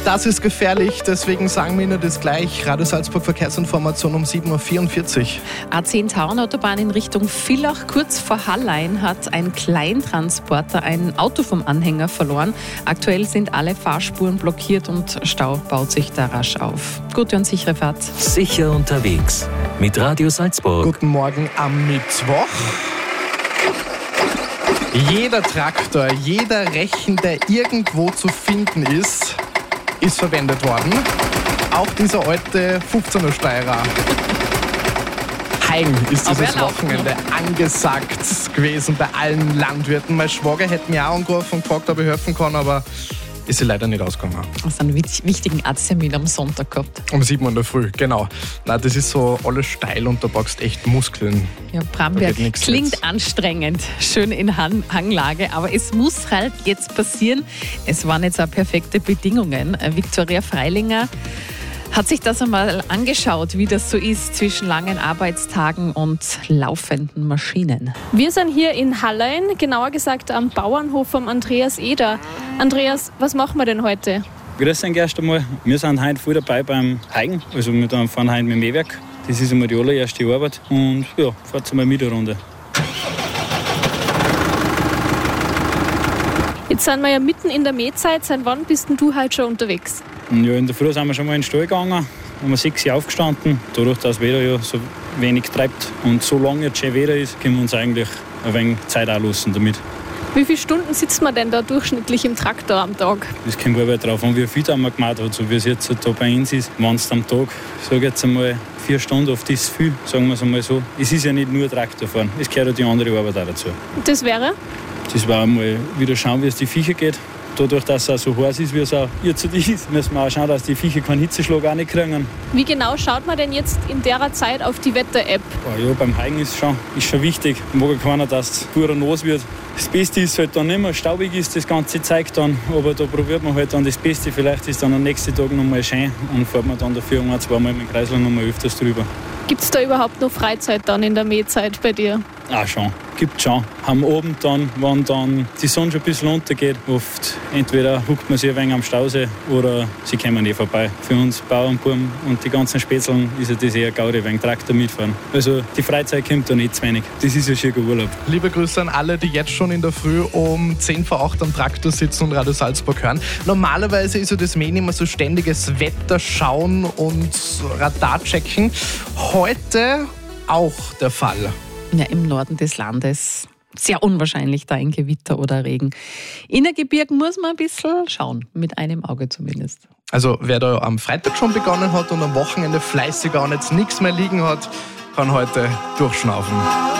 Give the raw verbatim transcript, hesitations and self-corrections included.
Das ist gefährlich, deswegen sagen wir Ihnen das gleich. Radio Salzburg Verkehrsinformation um sieben Uhr vierundvierzig. A zehn Tauernautobahn in Richtung Villach. Kurz vor Hallein hat ein Kleintransporter ein Auto vom Anhänger verloren. Aktuell sind alle Fahrspuren blockiert und Stau baut sich da rasch auf. Gute und sichere Fahrt. Sicher unterwegs mit Radio Salzburg. Guten Morgen am Mittwoch. Jeder Traktor, jeder Rechen, der irgendwo zu finden ist, ist verwendet worden. Auch dieser alte fünfzehner Steirer. Heim ist dieses Wochenende angesagt gewesen bei allen Landwirten. Mein Schwager hätte mich auch angerufen und gefragt, ob ich helfen kann, aber ist sie leider nicht ausgegangen. Also einen wichtigen Arzttermin am Sonntag gehabt. Um sieben Uhr in der Früh, genau. Nein, das ist so alles steil und da brauchst echt Muskeln. Ja, Bramberg klingt jetzt anstrengend, schön in Han- Hanglage, aber es muss halt jetzt passieren. Es waren jetzt auch perfekte Bedingungen. Viktoria Freilinger hat sich das einmal angeschaut, wie das so ist zwischen langen Arbeitstagen und laufenden Maschinen. Wir sind hier in Hallein, genauer gesagt am Bauernhof vom Andreas Eder. Andreas, was machen wir denn heute? Grüß euch erst einmal. Wir sind heute voll dabei beim Heigen. Also wir fahren heute mit dem E-Werk. Das ist einmal die allererste Arbeit. Und ja, fahrt mal mit eine Runde. Jetzt sind wir ja mitten in der Mähzeit. Seit wann bist denn du heute schon unterwegs? Ja, in der Früh sind wir schon mal in den Stall gegangen. Haben wir sechs Uhr aufgestanden. Dadurch, dass das Wetter ja so wenig treibt und so lange jetzt schön Wetter ist, können wir uns eigentlich ein wenig Zeit auch lassen damit. Wie viele Stunden sitzt man denn da durchschnittlich im Traktor am Tag? Das kommt aber drauf an, wie viel da man gemacht hat. So wie es jetzt da bei uns ist, wenn es am Tag, sage jetzt einmal, vier Stunden oft ist viel, sagen wir es einmal so. Es ist ja nicht nur Traktorfahren, es gehört auch die andere Arbeit auch dazu. Das wäre? Das war einmal wieder schauen, wie es die Viecher geht. Dadurch, dass es auch so heiß ist, wie es auch jetzt ist, müssen wir auch schauen, dass die Viecher keinen Hitzeschlag auch nicht kriegen. Wie genau schaut man denn jetzt in der Zeit auf die Wetter-App? Ja, beim Heigen ist schon, ist schon wichtig. Mag keiner, dass es purer nass wird. Das Beste ist halt dann nicht mehr, staubig ist das ganze Zeug dann, aber da probiert man halt dann das Beste. Vielleicht ist dann am nächsten Tag noch mal schön und fährt man dann dafür ein, zweimal mit dem Kreisel noch mal öfters drüber. Gibt es da überhaupt noch Freizeit dann in der Mähzeit bei dir? Ah, schon. Gibt schon. Am Abend dann, wenn dann die Sonne schon ein bisschen untergeht, oft entweder huckt man sich ein wenig am Stausee oder sie kommen eh vorbei. Für uns Bauernbuben und die ganzen Spätzeln ist ja das eher Gaudi, wegen Traktor mitfahren. Also die Freizeit kommt da nicht zu wenig. Das ist ja schicker Urlaub. Liebe Grüße an alle, die jetzt schon in der Früh um zehn vor acht am Traktor sitzen und Radio Salzburg hören. Normalerweise ist ja das Mähen immer so ständiges Wetter schauen und Radar checken. Heute auch der Fall. Ja, im Norden des Landes sehr unwahrscheinlich da ein Gewitter oder Regen. Innergebirgen muss man ein bisschen schauen, mit einem Auge zumindest. Also wer da am Freitag schon begonnen hat und am Wochenende fleißig auch jetzt nichts mehr liegen hat, kann heute durchschnaufen.